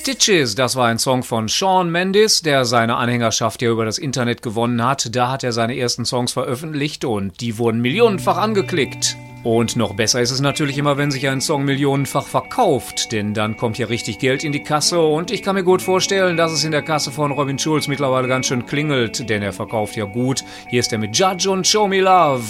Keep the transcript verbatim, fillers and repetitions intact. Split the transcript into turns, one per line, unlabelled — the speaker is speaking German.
Stitches, das war ein Song von Shawn Mendes, der seine Anhängerschaft ja über das Internet gewonnen hat. Da hat er seine ersten Songs veröffentlicht und die wurden millionenfach angeklickt. Und noch besser ist es natürlich immer, wenn sich ein Song millionenfach verkauft, denn dann kommt ja richtig Geld in die Kasse und ich kann mir gut vorstellen, dass es in der Kasse von Robin Schulz mittlerweile ganz schön klingelt, denn er verkauft ja gut. Hier ist er mit Judge und Show Me Love.